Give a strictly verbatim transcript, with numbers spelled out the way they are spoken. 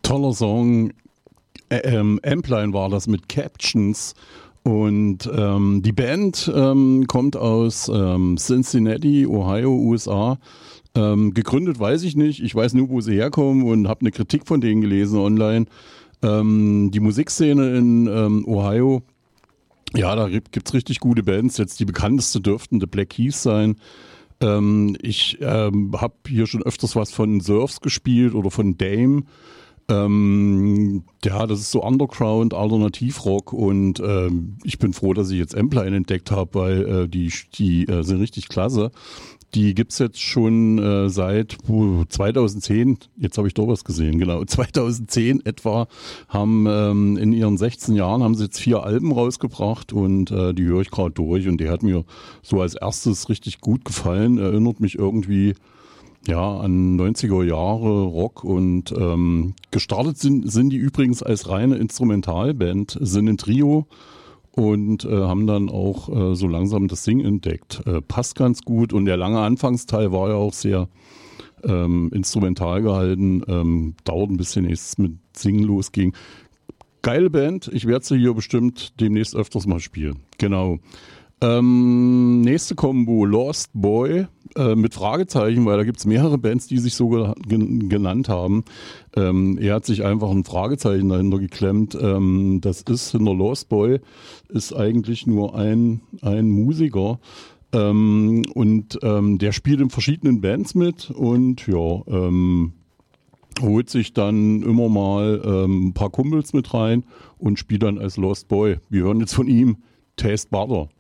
Toller Song. Ä- Ähm, Ampline war das mit Captions. Und ähm, die Band ähm, kommt aus ähm, Cincinnati, Ohio, U S A. Ähm, gegründet weiß ich nicht. Ich weiß nur, wo sie herkommen und habe eine Kritik von denen gelesen online. Ähm, die Musikszene in ähm, Ohio, ja, da gibt es richtig gute Bands. Jetzt die bekannteste dürften The Black Keys sein. Ähm, ich ähm, habe hier schon öfters was von Surfs gespielt oder von Dame. Ähm, ja, das ist so Underground, Alternativrock und ähm, ich bin froh, dass ich jetzt Ampline entdeckt habe, weil äh, die, die äh, sind richtig klasse. Die gibt's jetzt schon äh, seit puh, zweitausendzehn, jetzt habe ich doch was gesehen, genau, zweitausendzehn etwa, haben ähm, in ihren sechzehn Jahren haben sie jetzt vier Alben rausgebracht und äh, die höre ich gerade durch und die hat mir so als erstes richtig gut gefallen, erinnert mich irgendwie ja, an neunziger Jahre Rock und ähm, gestartet sind, sind die übrigens als reine Instrumentalband, sind ein Trio und äh, haben dann auch äh, so langsam das Singen entdeckt. Äh, passt ganz gut und der lange Anfangsteil war ja auch sehr ähm, instrumental gehalten, ähm, dauert ein bisschen, ehe es mit Singen losging. Geile Band, ich werde sie hier bestimmt demnächst öfters mal spielen. Genau. Ähm, nächste Kombo, Lost Boy, äh, mit Fragezeichen, weil da gibt's mehrere Bands, die sich so ge gen genannt haben. Ähm, er hat sich einfach ein Fragezeichen dahinter geklemmt. Ähm, das ist hinter Lost Boy, ist eigentlich nur ein, ein Musiker. Ähm, und ähm, der spielt in verschiedenen Bands mit und ja, ähm, holt sich dann immer mal ähm, ein paar Kumpels mit rein und spielt dann als Lost Boy. Wir hören jetzt von ihm Taste Butter.